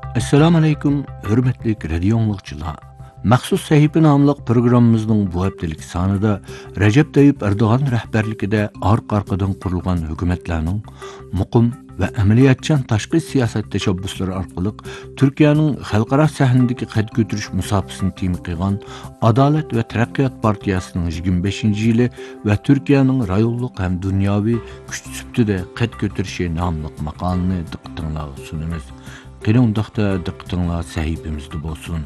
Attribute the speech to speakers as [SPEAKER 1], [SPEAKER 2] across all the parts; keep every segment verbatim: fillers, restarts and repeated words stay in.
[SPEAKER 1] Assalamu alaykum, hürmetli radio anlıqçılar. Maxsus sahibi namlıq programımızın bu haftelik sanıda Recep Tayyip Erdoğan rəhbərlikdə arqa-arqadan qurulğan hökumətlərinin muqim və əməliyyatçan təşqi siyasət təşəbbüsləri arqılıq Türkiye'nin xalqara səhnədəki qət götürüş musafisini temi qıyğan Adalet və Tərəqqiyat Partiyasının yigirma beşinci yılı və Türkiye'nin rayonluq həm dünyavi güç sübtüdə qət götürüşü namlıq maqalını diqqətinizə sunumuz. Qeni undaqda diqqətinizə sahibimizdə bolsun.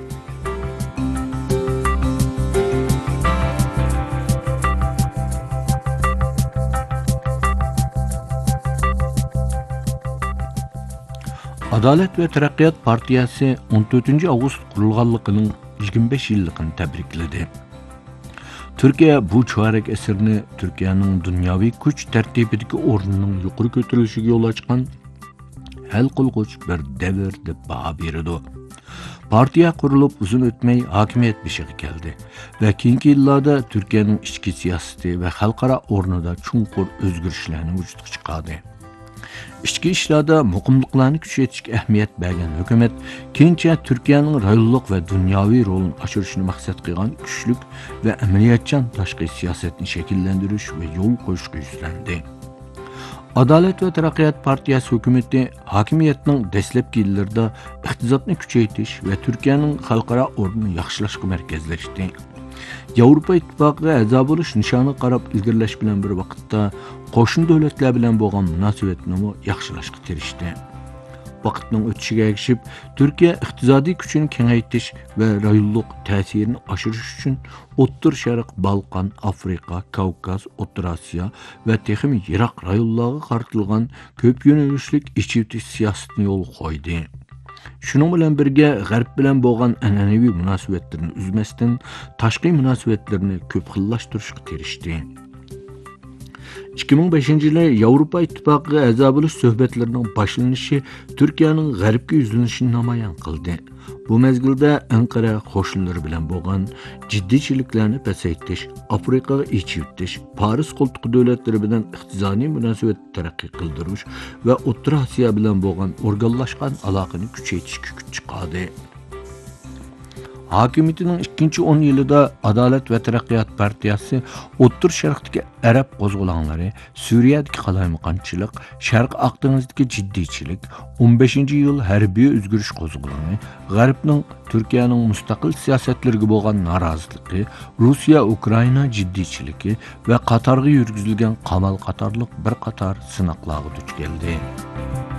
[SPEAKER 1] Adalet ve Teraqqiyat Partiyası on dördüncü Ağustos kurulğanlığının yigirma beş yıllıqını təbrikledi. Türkiye bu çörek eserini Türkiye'nin dünyavi güç tertibideki ornunun yukarı götürülüşüge yol açkan hal qılğıç bir devir deb baha berdi. Partiya kurulup uzun ötmey hakimiyet beşiği geldi ve keyinki yıllarda Türkiye'nin içki siyaseti ve halkara ornuda çunqur özgürüşlerini vücudga çıkardı. İçki işlarda muqimliqlarni kuchaytirishga ahamiyat bergan hukumat keyincha Türkiye'nin rayonluq ve dünyavi rolunu aşırışını maqsad qilgan kuchlik ve amaliyatchan tashqi siyosatni shakllantirish ve yo'l qo'yishga yuzlandi. Adalet ve Teraqqiyat Partiyasi hukumati hakimiyetning dastlabki yillarida iqtisodni kuchaytirish ve Türkiye'nin xalqaro o'rnini yaxshilashga markazlashdi. Avrupa İttifaqı a'zo bo'lish nishoni qarab ilgirlash bilan bir vaqtda qo'shni davlatlar bilan bo'lgan munosabatni yaxshilashga tirishdi. Vaqtning o'tishiga ergashib, Türkiye iqtisodiy kuchini kengaytirish va rayonluq ta'sirini oshirish uchun O'rta Sharq, Balkan, Afrika, Kavkaz, O'rta Osiyo va texim Iroq rayonlariga qaratilgan ko'p yo'nalishlik ichki siyosatni yo'l qo'ydi. Şunun bilan birga G'arb bilan bo'lgan an'anaviy munosabatlarni uzmasdan tashqi munosabatlarni ko'p xillashtirishga tirishdi. ikki ming beshinchi yili Yevropa İttifaqı a'zo bo'lish suhbatlarining boshlanishi Türkiye'nin G'arbga yuzlanishini namoyon qildi. Bu mezgilda Ankara qo'shinlari bilan bo'lgan jiddiychiliklarni pasaytirish, Afrikaga ichib Paris qo'ltiqi davlatlari bilan iqtisodiy munosabat taraqqiy qildirish va O'rta Osiyo bilan bo'lgan organlashgan aloqani kuchaytirishga kuch chiqardi. Hakimiyetining ikkinchi o'n yilida Adalet ve Teraqqiyat Partiyasi O'rta Sharqdagi Arab qo'zg'olonlari, Suriyadagi qalaymiqonchilik, Sharq Aqdengizdagi jiddiychilik, o'n beshinchi yil harbiy o'zgarish qo'zg'oloni, G'arbning Türkiye'nin mustaqil siyosatlariga bo'lgan noroziligi, Rossiya Ukraina jiddiychiligi va Qatarga yurgizilgan qamal qatorliq bir qator sinoqlarga duch keldi.